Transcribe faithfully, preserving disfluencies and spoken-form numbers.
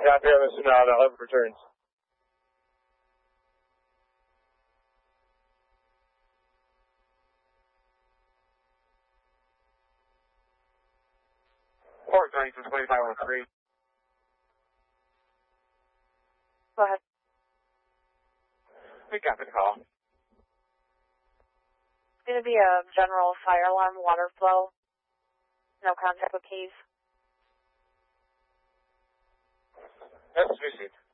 copy on the Sonata. I'll have returns. Port Huntington twenty-five oh three. Go ahead. We got the call. It's going to be a general fire alarm water flow. No contact with keys. That's received.